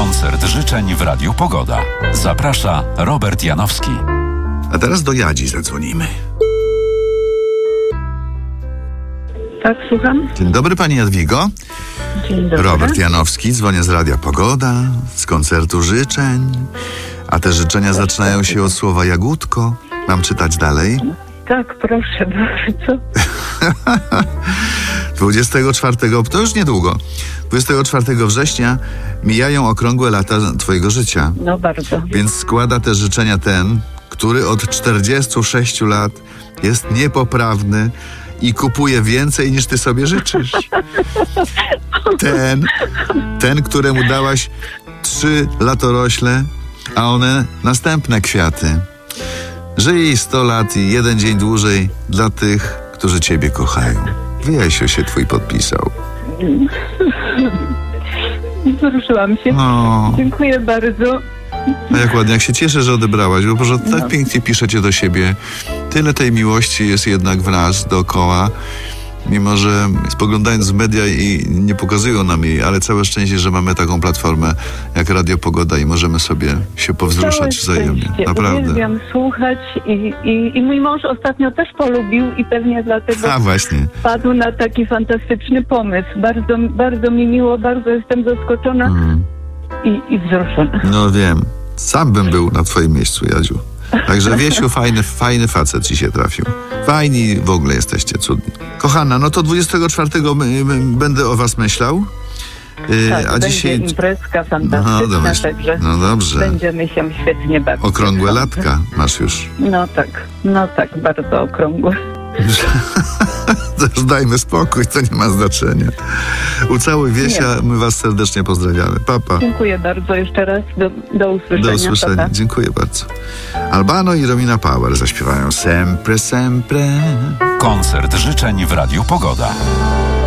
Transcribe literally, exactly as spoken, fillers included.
Koncert życzeń w Radiu Pogoda. Zaprasza Robert Janowski. A teraz do Jadzi zadzwonimy. Tak, słucham. Dzień dobry, pani Jadwigo. Dzień dobry. Robert Janowski, dzwonię z Radia Pogoda, z koncertu życzeń. A te życzenia zaczynają się od słowa jagódko. Mam czytać dalej? Tak, proszę bardzo. dwudziestego czwartego, to już niedługo, dwudziestego czwartego września mijają okrągłe lata twojego życia. No bardzo. Więc składa te życzenia ten, który od czterdziestu sześciu lat jest niepoprawny i kupuje więcej niż ty sobie życzysz. Ten, ten, któremu dałaś trzy latorośle, a one następne kwiaty. Żyj sto lat i jeden dzień dłużej dla tych, którzy ciebie kochają. Wyjasiu się twój podpisał. Wzruszyłam się. No. Dziękuję bardzo. A jak ładnie, jak się cieszę, że odebrałaś, bo może tak No. pięknie piszecie do siebie. Tyle tej miłości jest jednak w nas dookoła. Mimo że spoglądając w media i nie pokazują nam jej, ale całe szczęście, że mamy taką platformę jak Radio Pogoda i możemy sobie się powzruszać Całe wzajemnie. szczęście. Naprawdę. Uwielbiam słuchać i, i, i mój mąż ostatnio też polubił i pewnie dlatego A właśnie. wpadł na taki fantastyczny pomysł. Bardzo, bardzo mi miło, bardzo jestem zaskoczona Mm. i, i wzruszona. No wiem. Sam bym był na twoim miejscu, Jadziu. Także Wiesiu, fajny, fajny facet ci się trafił. Fajni w ogóle jesteście, cudni. Kochana, no to dwudziestego czwartego my, my, będę o was myślał. Yy, Tak, a będzie dzisiaj... imprezka No, fantastyczna, domyśl... także no dobrze. będziemy się świetnie bawić. Okrągłe latka masz już. No tak, no tak, bardzo okrągłe. To już dajmy spokój, to nie ma znaczenia. Ucałuj Wiesia, my was serdecznie pozdrawiamy. Papa. Dziękuję bardzo jeszcze raz. Do, do usłyszenia. Do usłyszenia. Pa, pa. Dziękuję bardzo. Albano i Romina Power zaśpiewają Sempre, Sempre. Koncert życzeń w Radiu Pogoda.